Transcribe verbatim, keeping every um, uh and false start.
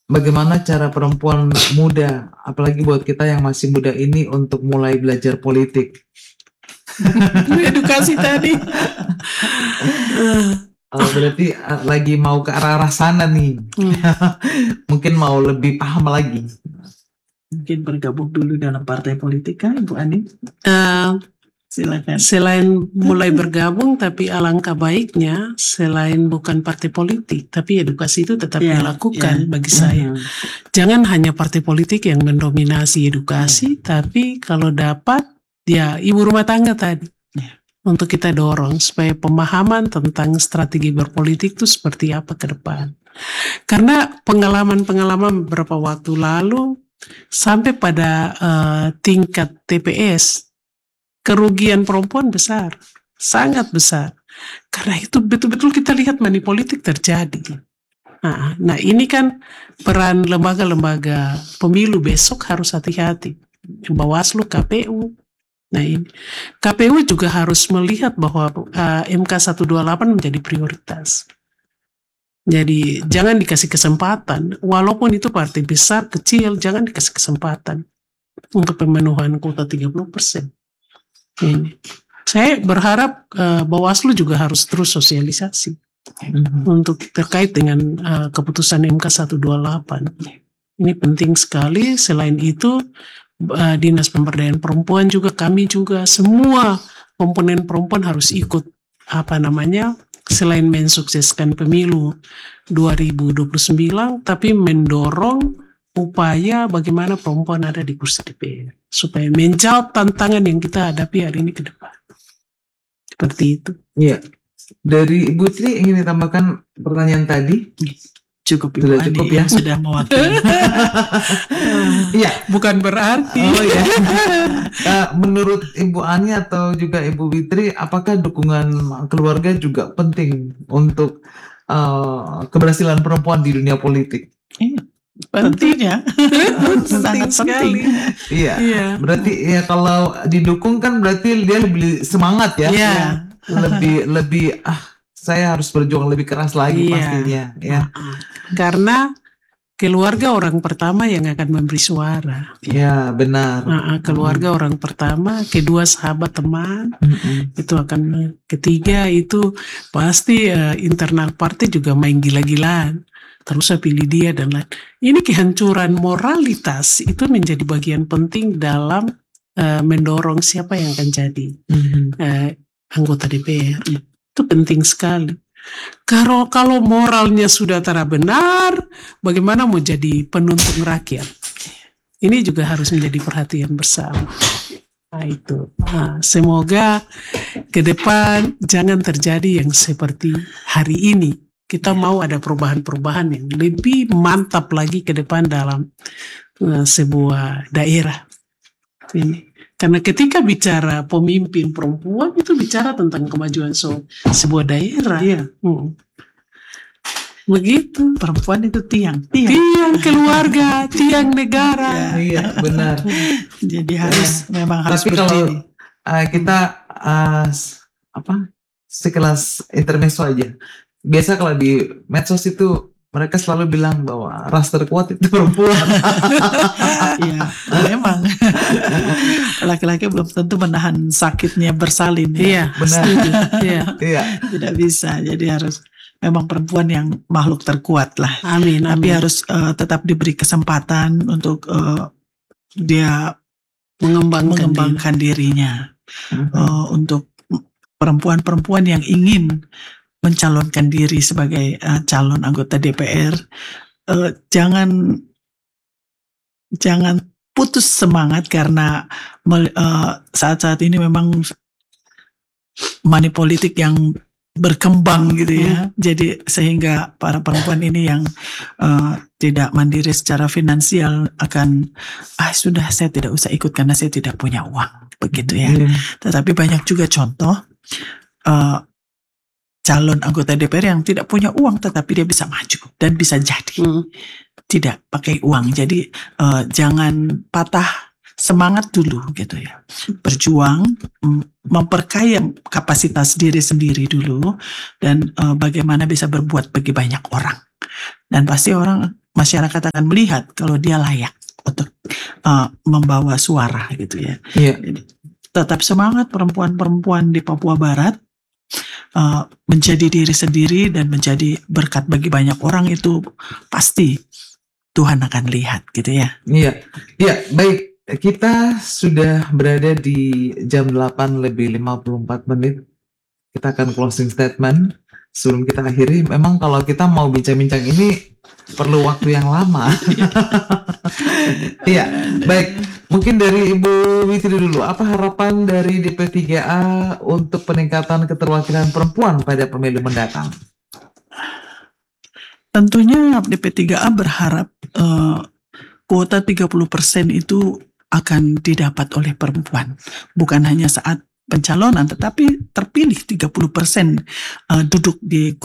bagaimana cara perempuan muda, apalagi buat kita yang masih muda ini untuk mulai belajar politik? Edukasi tadi. Oh, berarti uh, lagi mau ke arah-arah sana nih. Hmm. Mungkin mau lebih paham lagi. Mungkin bergabung dulu dalam partai politik kan, Ibu Ani? Uh, Silakan. Selain mulai bergabung, tapi alangkah baiknya selain bukan partai politik, tapi edukasi itu tetap Ya, dilakukan ya. bagi saya. Mhm. Jangan hanya partai politik yang mendominasi edukasi, tapi kalau dapat, ya ibu rumah tangga tadi. Ya. Untuk kita dorong supaya pemahaman tentang strategi berpolitik itu seperti apa ke depan. Karena pengalaman-pengalaman beberapa waktu lalu, sampai pada uh, tingkat T P S, kerugian perempuan besar, sangat besar. Karena itu betul-betul kita lihat money politik terjadi. Nah, nah ini kan peran lembaga-lembaga pemilu besok harus hati-hati. Bawaslu, K P U. Nah ini K P U juga harus melihat bahwa uh, M K seratus dua puluh delapan menjadi prioritas. Jadi jangan dikasih kesempatan, walaupun itu partai besar, kecil, jangan dikasih kesempatan untuk pemenuhan kuota tiga puluh persen. Ini. Saya berharap uh, Bawaslu juga harus terus sosialisasi mm-hmm. untuk terkait dengan uh, keputusan M K seratus dua puluh delapan. Ini penting sekali. Selain itu, uh, Dinas Pemberdayaan Perempuan juga, kami juga, semua komponen perempuan harus ikut apa namanya, selain mensukseskan pemilu dua ribu dua puluh sembilan, tapi mendorong upaya bagaimana perempuan ada di kursi D P R supaya menjawab tantangan yang kita hadapi hari ini ke depan. Seperti itu. Iya. Dari Ibu Tri ingin ditambahkan pertanyaan tadi? Cukup Ibu Ani cukup ya, sudah mewakili. Iya, bukan berarti. Oh ya. uh, menurut Ibu Ani atau juga Ibu Fitri, apakah dukungan keluarga juga penting untuk uh, keberhasilan perempuan di dunia politik? Iya. Penting ya, sangat penting. Iya. Iya. Berarti ya kalau didukung kan berarti dia lebih semangat ya. Iya. Lebih lebih ah saya harus berjuang lebih keras lagi iya. pastinya ya. Karena keluarga orang pertama yang akan memberi suara. Iya, benar. Nah, keluarga hmm. orang pertama, kedua sahabat teman, hmm. itu akan ketiga itu pasti uh, internal partai juga main gila-gilaan. Terus saya pilih dia dan lain. Ini kehancuran moralitas itu menjadi bagian penting dalam uh, mendorong siapa yang akan jadi mm-hmm. uh, anggota D P R. Itu penting sekali. Kalau kalau moralnya sudah tak benar, bagaimana mau jadi penuntun rakyat? Ini juga harus menjadi perhatian bersama. Nah itu. Nah, semoga ke depan jangan terjadi yang seperti hari ini. Kita mau ada perubahan-perubahan yang lebih mantap lagi ke depan dalam uh, sebuah daerah. Ini. Karena ketika bicara pemimpin perempuan itu bicara tentang kemajuan so, sebuah daerah. Iya. Hmm. Begitu. Perempuan itu tiang. Tiang, tiang keluarga, tiang negara. Ya, iya, benar. Jadi harus ya. memang harus Tapi kalau uh, kita uh, apa sekelas intermezzo aja. Biasa kalau di medsos itu mereka selalu bilang bahwa ras terkuat itu perempuan. Iya, memang laki-laki belum tentu menahan sakitnya bersalin. Iya, benar. Iya, iya. Tidak bisa. Jadi harus memang perempuan yang makhluk terkuat lah. Amin. Tapi amin. harus uh, tetap diberi kesempatan untuk uh, dia mengembangkan, mengembangkan diri. dirinya. Uh-huh. Uh, untuk perempuan-perempuan yang ingin mencalonkan diri sebagai uh, calon anggota D P R, uh, jangan jangan putus semangat karena uh, saat-saat ini memang money politik yang berkembang gitu ya. Hmm. Jadi sehingga para perempuan ini yang uh, tidak mandiri secara finansial akan ah sudah saya tidak usah ikut karena saya tidak punya uang begitu ya. Hmm. Tetapi banyak juga contoh uh, calon anggota D P R yang tidak punya uang tetapi dia bisa maju dan bisa jadi hmm. tidak pakai uang. Jadi uh, jangan patah semangat dulu gitu ya, berjuang memperkaya kapasitas diri sendiri dulu dan uh, bagaimana bisa berbuat bagi banyak orang dan pasti orang masyarakat akan melihat kalau dia layak untuk uh, membawa suara gitu ya. Iya. Jadi, tetap semangat perempuan-perempuan di Papua Barat, uh, menjadi diri sendiri dan menjadi berkat bagi banyak orang, itu pasti Tuhan akan lihat gitu ya. Iya, iya, baik. Kita sudah berada di jam delapan lebih lima puluh empat menit. Kita akan closing statement. Sebelum kita akhiri, memang kalau kita mau bincang-bincang ini perlu waktu yang lama. Iya, baik. Mungkin dari Ibu Witri dulu, apa harapan dari D P tiga A untuk peningkatan keterwakilan perempuan pada pemilu mendatang? Tentunya D P tiga A berharap uh, kuota tiga puluh persen itu akan didapat oleh perempuan. Bukan hanya saat pencalonan, tetapi terpilih tiga puluh persen uh, duduk di